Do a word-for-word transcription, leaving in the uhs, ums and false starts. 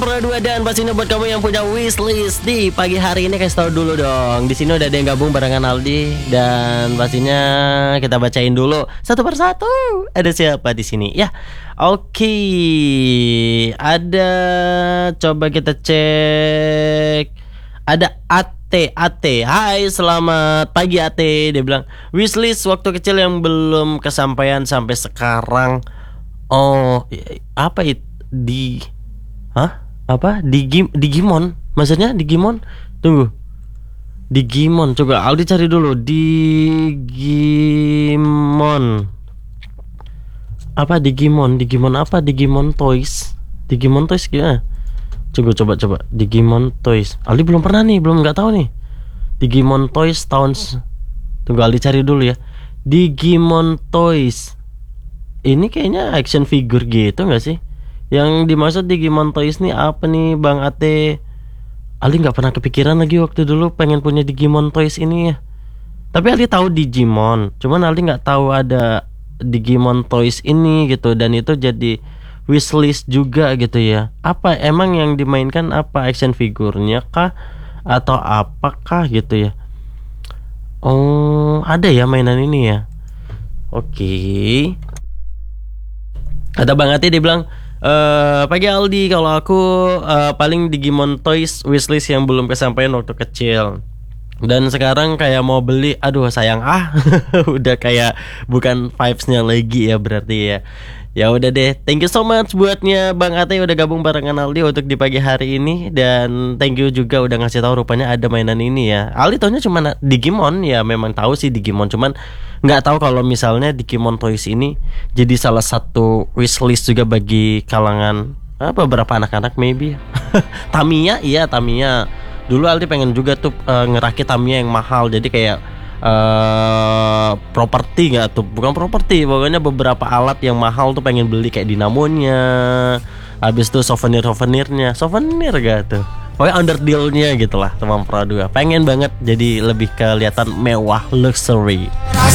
Pro dua, dan pastinya buat kamu yang punya wishlist di pagi hari ini, kasih tahu dulu dong. Di sini udah ada yang gabung barengan Aldi, dan pastinya kita bacain dulu satu persatu. Ada siapa di sini ya? Oke, ada, coba kita cek. Ada Ate Ate. Hai, selamat pagi Ate. Dia bilang wishlist waktu kecil yang belum kesampaian sampai sekarang. Oh, apa itu? Di Hah? Apa? Digim Digimon? Maksudnya Digimon? Tunggu. Digimon. Coba Aldi cari dulu. Digimon. Apa Digimon? Digimon apa? Digimon Toys. Digimon Toys gimana? Coba coba coba. Digimon Toys. Aldi belum pernah nih, belum nggak tahu nih. Digimon Toys tahun. Tunggu Aldi cari dulu ya. Digimon Toys. Ini kayaknya action figure gitu nggak sih? Yang dimaksud Digimon Toys nih apa nih Bang Ate? Aldi nggak pernah kepikiran lagi waktu dulu pengen punya Digimon Toys ini ya. Tapi Aldi tahu Digimon, cuman Aldi nggak tahu ada Digimon Toys ini gitu. Dan itu jadi wishlist juga gitu ya. Apa emang yang dimainkan apa, action figurnya kah atau apakah gitu ya? Oh, ada ya mainan ini ya. Oke. Ada Bang Ate dia bilang, Uh, pagi Aldi, kalau aku uh, paling Digimon Toys wishlist yang belum kesampaian waktu kecil. Dan sekarang kayak mau beli, aduh sayang ah. Udah kayak bukan vibes-nya lagi ya berarti ya. Ya udah deh, thank you so much buatnya Bang Ate udah gabung barengan Aldi untuk di pagi hari ini. Dan thank you juga udah ngasih tahu rupanya ada mainan ini ya. Aldi taunya cuma Digimon, ya memang tahu sih Digimon, cuman nggak tahu kalau misalnya Digimon Toys ini jadi salah satu wishlist juga bagi kalangan ah, beberapa anak-anak maybe. Tamiya, iya Tamiya. Dulu Aldi pengen juga tuh uh, ngerakit Tamiya yang mahal. Jadi kayak uh, properti nggak tuh? Bukan properti, pokoknya beberapa alat yang mahal tuh pengen beli, kayak dinamonya. Habis tuh souvenir-souvenirnya, souvenir gak tuh? Pokoknya underdeal-nya gitu lah, teman Pro dua. Pengen banget jadi lebih kelihatan mewah, luxury.